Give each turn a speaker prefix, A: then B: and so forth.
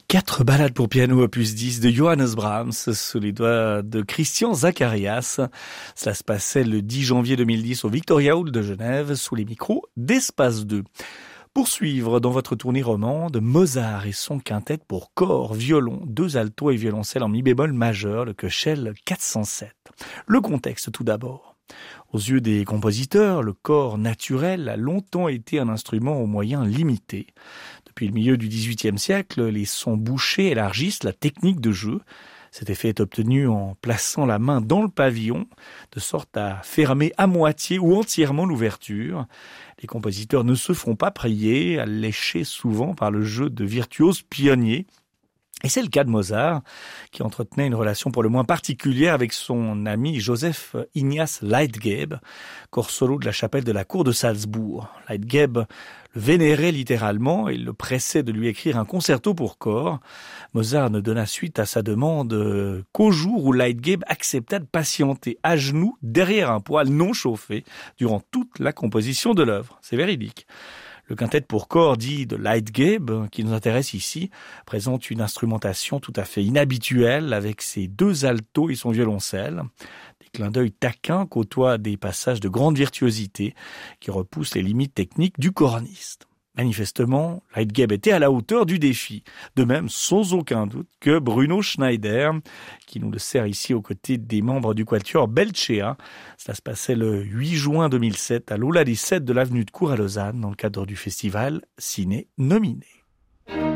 A: 4 ballades pour piano opus 10 de Johannes Brahms sous les doigts de Christian Zacharias. Cela se passait le 10 janvier 2010 au Victoria Hall de Genève sous les micros d'Espace 2. Poursuivre dans votre tournée romande, Mozart et son quintette pour corps, violon, 2 altos et violoncelle en mi bémol majeur, le Köchel 407. Le contexte tout d'abord. Aux yeux des compositeurs, le corps naturel a longtemps été un instrument aux moyens limités. Depuis le milieu du XVIIIe siècle, les sons bouchés élargissent la technique de jeu. Cet effet est obtenu en plaçant la main dans le pavillon, de sorte à fermer à moitié ou entièrement l'ouverture. Les compositeurs ne se font pas prier, alléchés souvent par le jeu de virtuoses pionniers. Et c'est le cas de Mozart, qui entretenait une relation pour le moins particulière avec son ami Joseph Ignaz Leitgeb, corps solo de la chapelle de la cour de Salzbourg. Leitgeb le vénérait littéralement et le pressait de lui écrire un concerto pour corps. Mozart ne donna suite à sa demande qu'au jour où Leitgeb accepta de patienter à genoux derrière un poêle non chauffé durant toute la composition de l'œuvre. C'est véridique. Le quintet pour corps dit de Leitgeb, qui nous intéresse ici, présente une instrumentation tout à fait inhabituelle avec ses 2 altos et son violoncelle. Des clins d'œil taquins côtoient des passages de grande virtuosité qui repoussent les limites techniques du corniste. Manifestement, Leitgeb était à la hauteur du défi. De même, sans aucun doute, que Bruno Schneider, qui nous le sert ici aux côtés des membres du quatuor Belcea. Cela se passait le 8 juin 2007 à l'Aula des 7 de l'avenue de Cour à Lausanne dans le cadre du festival Ciné Nominé.